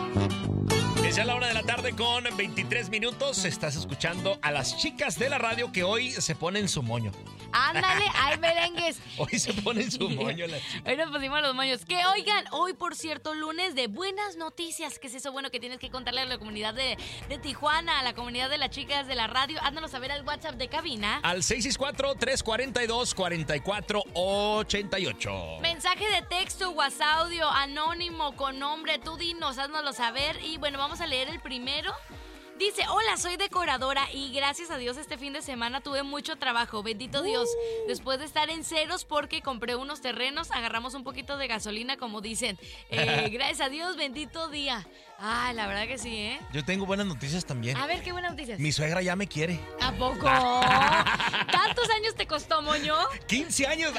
Es ya la hora de la tarde con 23 minutos. Estás escuchando a las chicas de la radio que hoy se ponen su moño. Ándale, hay merengues. Hoy se ponen su moño las chicas. Hoy nos pusimos los moños. Que oigan, hoy por cierto, lunes de buenas noticias. ¿Qué es eso bueno que tienes que contarle a la comunidad de Tijuana, a la comunidad de las chicas de la radio? Háznoslo saber al WhatsApp de cabina. Al 664-342-4488. Mensaje de texto, WhatsApp, audio, anónimo, con nombre, tú dinos, háznoslo saber. Y bueno, vamos a leer el primero. Dice, hola, soy decoradora y gracias a Dios este fin de semana tuve mucho trabajo, bendito Dios. Después de estar en ceros porque compré unos terrenos, agarramos un poquito de gasolina, como dicen. Gracias a Dios, bendito día. Ah, la verdad que sí, ¿eh? Yo tengo buenas noticias también. A ver, ¿qué buenas noticias? Mi suegra ya me quiere. ¿A poco? ¿Tantos años te costó, moño? 15 años.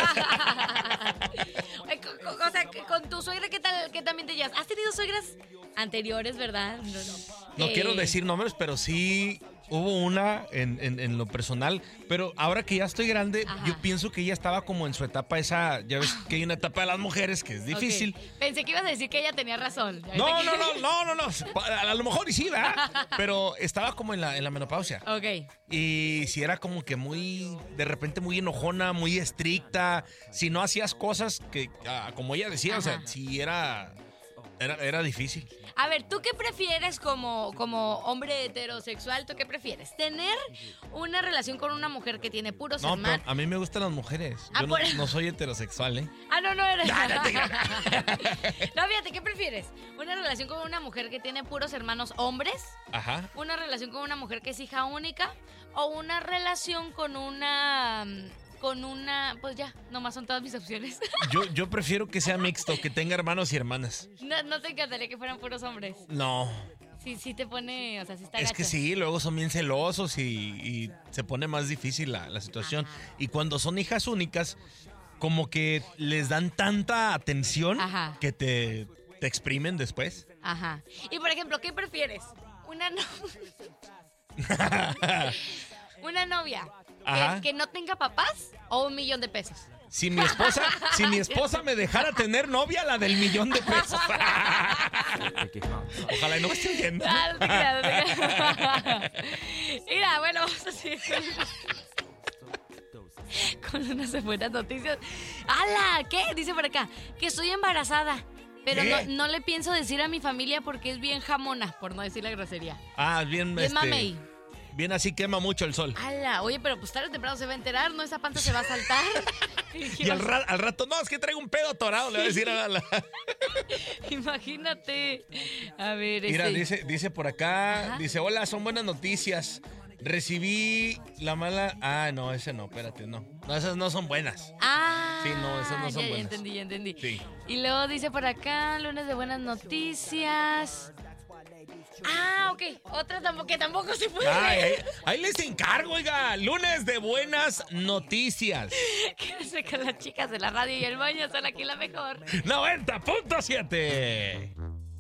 O sea, con tu suegra, ¿qué tal? ¿Qué también te llevas? ¿Has tenido suegras anteriores, verdad? No quiero decir nombres, pero sí hubo una en lo personal. Pero ahora que ya estoy grande, Ajá. yo pienso que ella estaba como en su etapa esa. Ya ves que hay una etapa de las mujeres que es difícil. Okay. Pensé que ibas a decir que ella tenía razón. No. A lo mejor y sí, ¿verdad? Pero estaba como en la menopausia. Ok. Y si era como que muy, de repente muy enojona, muy estricta. Si no hacías cosas que, como ella decía, Ajá. o sea, si era difícil. A ver, ¿tú qué prefieres como hombre heterosexual? ¿Tú qué prefieres? ¿Tener una relación con una mujer que tiene puros No, hermanos? pero a mí me gustan las mujeres. Ah, Yo no soy heterosexual, ¿eh? Ah, no eres. No te creas. No, fíjate, ¿qué prefieres? ¿Una relación con una mujer que tiene puros hermanos hombres? Ajá. ¿Una relación con una mujer que es hija única? ¿O una relación con una... pues ya, nomás son todas mis opciones. Yo prefiero que sea mixto, que tenga hermanos y hermanas. No te encantaría que fueran puros hombres. No. Sí te pone, o sea, sí está Es gacho. que sí, luego son bien celosos y se pone más difícil la situación. Ajá. Y cuando son hijas únicas, como que les dan tanta atención Ajá. que te exprimen después. Ajá. Y por ejemplo, ¿qué prefieres? Una novia Ajá. que no tenga papás o 1,000,000 de pesos. Si mi esposa me dejara tener novia, la del 1,000,000 de pesos. Ojalá y no me esté oyendo. Ah, no te creas, no te creas. Mira, bueno, vamos a seguir con unas buenas noticias. ¡Hala! ¿Qué? Dice por acá, que estoy embarazada. Pero no le pienso decir a mi familia porque es bien jamona, por no decir la grosería. Bien mamey. Bien así quema mucho el sol. ¡Hala! Oye, pero pues tarde o temprano se va a enterar, ¿no? Esa panza se va a saltar. Y al rato, no, es que traigo un pedo atorado, le voy a decir a la... Imagínate. A ver, Mira, dice por acá, Ajá. dice, hola, son buenas noticias. Recibí la mala... Ah, no, ese no, espérate, no. No, esas no son buenas. Ah, Sí, no, esas no son ya buenas. entendí, ya entendí. Sí. Y luego dice por acá, lunes de buenas noticias. Ah, ok. Otra que tampoco se puede. Ahí les encargo, oiga. Lunes de buenas noticias. Quédense con las chicas de la radio y el baño, son aquí la mejor. 90.7.